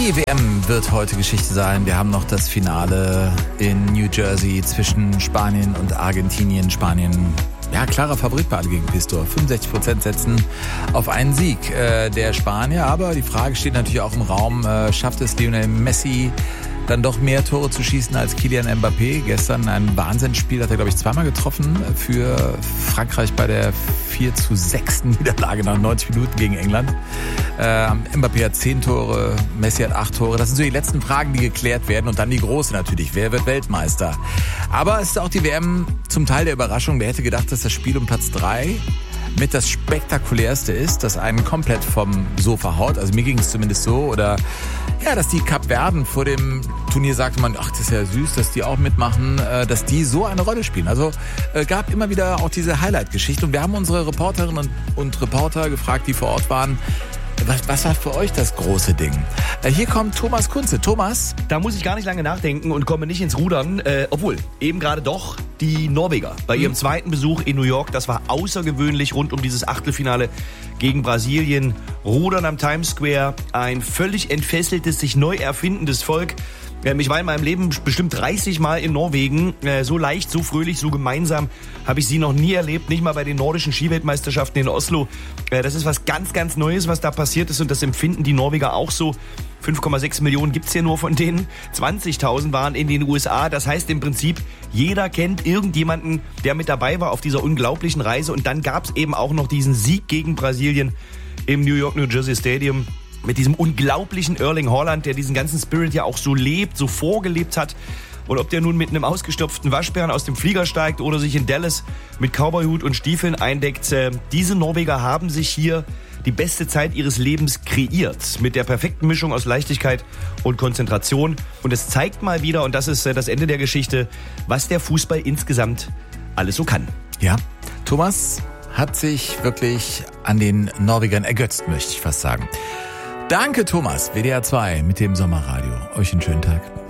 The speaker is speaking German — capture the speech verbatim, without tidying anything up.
Die W M wird heute Geschichte sein. Wir haben noch das Finale in New Jersey zwischen Spanien und Argentinien. Spanien, ja, klarer Favorit bei Alge gegen Pistor. fünfundsechzig Prozent setzen auf einen Sieg äh, der Spanier. Aber die Frage steht natürlich auch im Raum, äh, schafft es Lionel Messi dann doch mehr Tore zu schießen als Kylian Mbappé? Gestern ein Wahnsinnsspiel, hat er, glaube ich, zweimal getroffen für Frankreich bei der vier zu sechs Niederlage nach neunzig Minuten gegen England. Äh, Mbappé hat zehn Tore, Messi hat acht Tore. Das sind so die letzten Fragen, die geklärt werden. Und dann die große natürlich. Wer wird Weltmeister? Aber es ist auch die W M zum Teil der Überraschung. Wer hätte gedacht, dass das Spiel um Platz drei mit das spektakulärste ist, das einen komplett vom Sofa haut. Also mir ging es zumindest so. Oder ja, dass die Kapverden vor dem Turnier sagte man, ach, das ist ja süß, dass die auch mitmachen, äh, dass die so eine Rolle spielen. Also äh, gab immer wieder auch diese Highlight-Geschichte. Und wir haben unsere Reporterinnen und, und Reporter gefragt, die vor Ort waren, Was, was war für euch das große Ding? Äh, hier kommt Thomas Kunze. Thomas? Da muss ich gar nicht lange nachdenken und komme nicht ins Rudern. Äh, obwohl, eben gerade doch die Norweger. Bei ihrem zweiten Besuch in New York, das war außergewöhnlich rund um dieses Achtelfinale gegen Brasilien. Rudern am Times Square, ein völlig entfesseltes, sich neu erfindendes Volk. Ich war in meinem Leben bestimmt dreißig Mal in Norwegen. So leicht, so fröhlich, so gemeinsam habe ich sie noch nie erlebt. Nicht mal bei den nordischen Skiweltmeisterschaften in Oslo. Das ist was ganz, ganz Neues, was da passiert ist. Und das empfinden die Norweger auch so. fünf Komma sechs Millionen gibt's hier nur von denen. zwanzigtausend waren in den U S A. Das heißt im Prinzip, jeder kennt irgendjemanden, der mit dabei war auf dieser unglaublichen Reise. Und dann gab's eben auch noch diesen Sieg gegen Brasilien im New York, New Jersey Stadium. Mit diesem unglaublichen Erling Haaland, der diesen ganzen Spirit ja auch so lebt, so vorgelebt hat. Und ob der nun mit einem ausgestopften Waschbären aus dem Flieger steigt oder sich in Dallas mit Cowboyhut und Stiefeln eindeckt, äh, diese Norweger haben sich hier die beste Zeit ihres Lebens kreiert. Mit der perfekten Mischung aus Leichtigkeit und Konzentration. Und es zeigt mal wieder, und das ist äh, das Ende der Geschichte, was der Fußball insgesamt alles so kann. Ja, Thomas hat sich wirklich an den Norwegern ergötzt, möchte ich fast sagen. Danke, Thomas. W D R zwei mit dem Sommerradio. Euch einen schönen Tag.